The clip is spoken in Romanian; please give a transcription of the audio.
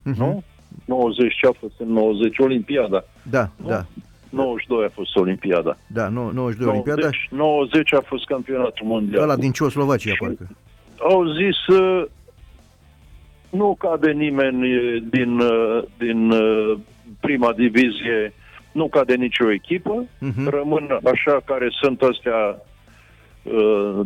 nu? 90 ce a fost în 90? Olimpiada. Da, nu? da. 92 a fost Olimpiada. Da, 92 Olimpiada. 90 a fost campionatul mondial. Ăla din Ceoslovacia, parcă. Au zis nu cade nimeni din prima divizie, nu cade nicio echipă, rămân așa care sunt astea